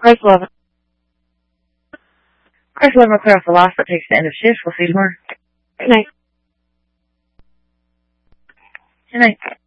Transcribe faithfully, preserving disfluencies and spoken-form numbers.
Chris eleven. Chris eleven, clear off the loss. That takes the end of shift. We'll see you tomorrow. Good night. Good night.